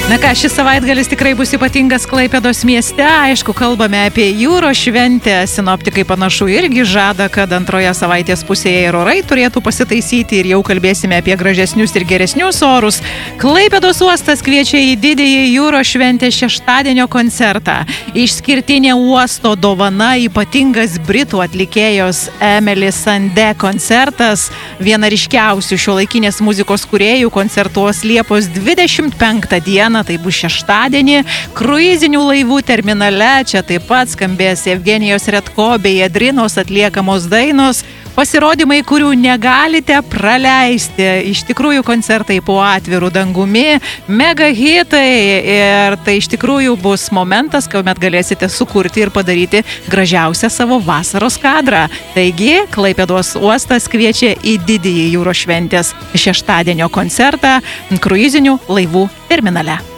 Na ką, šis savaitgalis tikrai bus ypatingas Klaipėdos mieste. Aišku, kalbame apie jūros šventę. Sinoptikai panašu irgi žada, kad antroje savaitės pusėje ir orai turėtų pasitaisyti ir jau kalbėsime apie gražesnius ir geresnius orus. Klaipėdos uostas kviečia į didįjį jūros šventės šeštadienio koncertą. Išskirtinė uosto dovana ypatingas britų atlikėjos Emily Sandé koncertas. Viena ryškiausių šiuolaikinės muzikos kūrėjų koncertuos Liepos 25 dieną. Tai bus šeštadienį kruizinių laivų terminale. Čia taip pat skambės Evgenijos Redko bei Adrinos atliekamos dainos. Pasirodymai, kurių negalite praleisti. Iš tikrųjų koncertai po atvirų dangumi, mega hitai ir tai iš tikrųjų bus momentas, kuomet galėsite sukurti ir padaryti gražiausią savo vasaros kadrą. Taigi, Klaipėdos uostas kviečia į didįjį jūros šventės šeštadienio koncertą kruizinių laivų terminale.